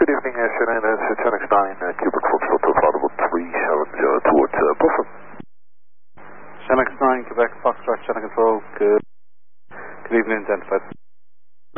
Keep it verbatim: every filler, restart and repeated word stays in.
Good evening, uh, Shannon, uh, ten X nine, uh, Cubic Foxtrot, available three seven zero towards uh, Buffer. ten X nine, Quebec Foxtrot, Channel Control, good, good evening, identified.